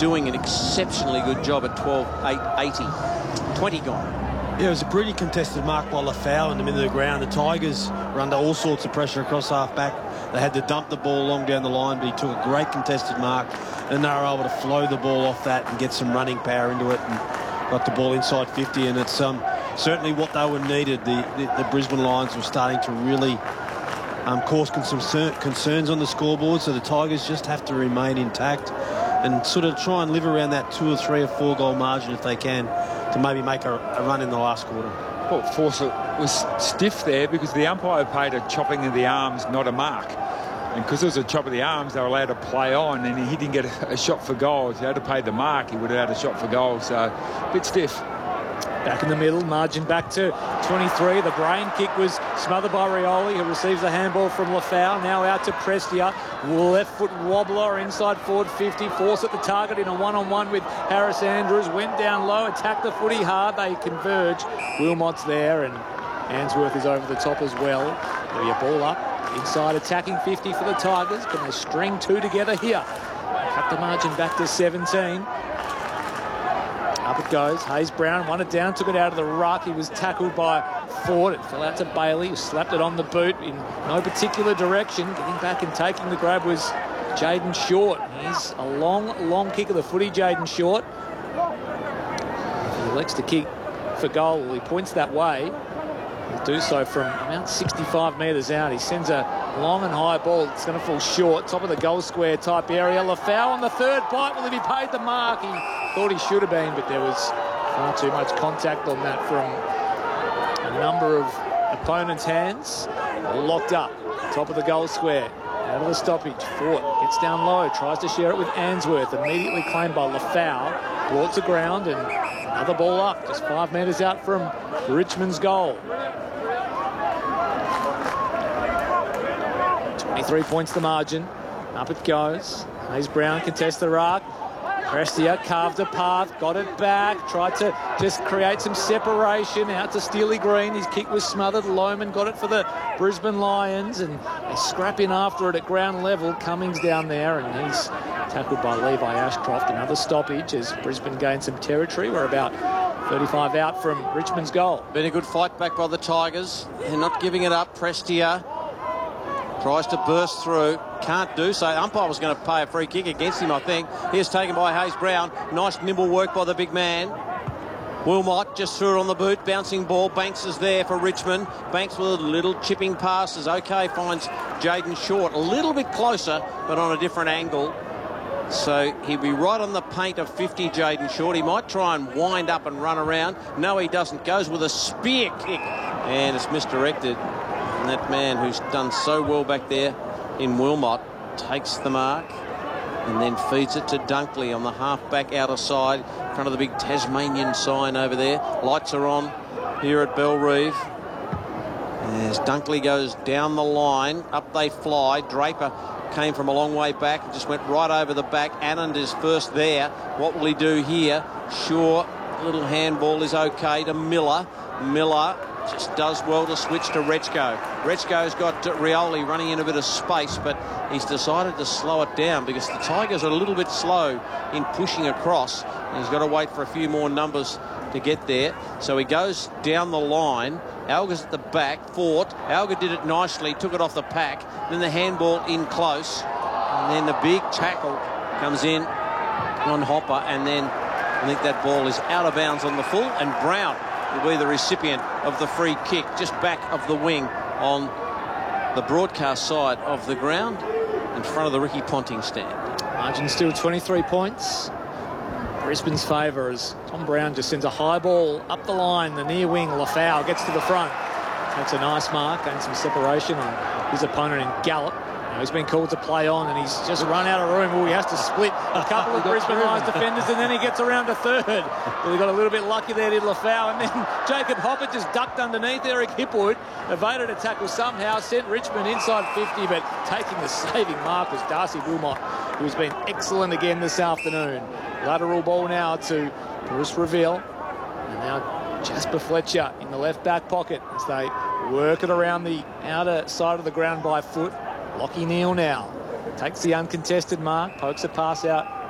doing an exceptionally good job at 12.880. 20 gone. Yeah, it was a pretty contested mark by Lafau in the middle of the ground. The Tigers were under all sorts of pressure across half-back. They had to dump the ball long down the line, but he took a great contested mark, and they were able to flow the ball off that and get some running power into it and got the ball inside 50, and it's certainly what they were needed. The Brisbane Lions were starting to really cause concerns on the scoreboard, so the Tigers just have to remain intact and sort of try and live around that 2 or 3 or 4 goal margin if they can, to maybe make a run in the last quarter. Well, Fawcett was stiff there because the umpire paid a chopping of the arms, not a mark. And because it was a chop of the arms, they were allowed to play on, and he didn't get a shot for goal. If he had to pay the mark, he would have had a shot for goal. So, a bit stiff. Back in the middle, margin back to 23. The brain kick was smothered by Rioli, who receives the handball from Lafau. Now out to Prestia. Left foot wobbler inside forward 50. Force at the target in a one-on-one with Harris Andrews. Went down low, attacked the footy hard. They converge. Wilmot's there, and Answorth is over the top as well. There'll be a ball up. Inside attacking 50 for the Tigers. Can they string 2 together here? Cut the margin back to 17. Up it goes. Hayes Brown won it down, took it out of the ruck. He was tackled by Ford. It fell out to Bailey, who slapped it on the boot in no particular direction. Getting back and taking the grab was Jaden Short. He's a long kick of the footy, Jaden Short. He elects to kick for goal. He points that way. He'll do so from about 65 metres out. He sends a long and high ball. It's going to fall short. Top of the goal square type area. Lafau on the third bite. Will he be paid the mark? He thought he should have been, but there was far too much contact on that from a number of opponents' hands. Locked up. Top of the goal square. Out of the stoppage. Fort gets down low. Tries to share it with Answorth. Immediately claimed by Lafau. Brought to ground, and another ball up. Just 5 metres out from Richmond's goal. 23 points the margin. Up it goes. Hayes Brown contests the ruck. Prestia carved a path, got it back, tried to just create some separation out to Steely Green. His kick was smothered. Lohman got it for the Brisbane Lions, and they scrap in after it at ground level. Cummings down there, and he's tackled by Levi Ashcroft. Another stoppage as Brisbane gained some territory. We're about 35 out from Richmond's goal. Been a good fight back by the Tigers. They're not giving it up. Prestia tries to burst through. Can't do so. Umpire was going to pay a free kick against him, I think. Here's taken by Hayes Brown. Nice nimble work by the big man. Wilmot just threw it on the boot. Bouncing ball. Banks is there for Richmond. Banks with a little chipping passes. OK finds Jaden Short a little bit closer, but on a different angle. So he'll be right on the paint of 50, Jaden Short. He might try and wind up and run around. No, he doesn't. Goes with a spear kick, and it's misdirected. And that man who's done so well back there in Wilmot takes the mark and then feeds it to Dunkley on the half-back outer side in front of the big Tasmanian sign over there. Lights are on here at Bellerive. As Dunkley goes down the line, up they fly. Draper came from a long way back and just went right over the back. Anand is first there. What will he do here? Sure, little handball is okay to Miller. Miller just does well to switch to Rechko. Rechko's got Rioli running in a bit of space, but he's decided to slow it down because the Tigers are a little bit slow in pushing across. And he's got to wait for a few more numbers to get there. So he goes down the line. Alga's at the back. Fort. Alga did it nicely, took it off the pack. Then the handball in close. And then the big tackle comes in on Hopper. And then I think that ball is out of bounds on the full. And Brown will be the recipient of the free kick just back of the wing on the broadcast side of the ground in front of the Ricky Ponting stand. Margin still 23 points. Brisbane's favour as Tom Brown just sends a high ball up the line. The near wing, Lafau gets to the front. Takes a nice mark, gains some separation on his opponent in Gallop. Now he's been called to play on and he's just run out of room. Well, he has to split a couple of Brisbane Lions defenders and then he gets around to third. Well, he got a little bit lucky there, did Lafau, and then Jacob Hopper just ducked underneath Eric Hipwood, evaded a tackle somehow, sent Richmond inside 50, but taking the saving mark was Darcy Wilmot, who's been excellent again this afternoon. Lateral ball now to Bruce Reveal, and now Jasper Fletcher in the left back pocket as they work it around the outer side of the ground by foot. Lockie Neal now takes the uncontested mark, pokes a pass out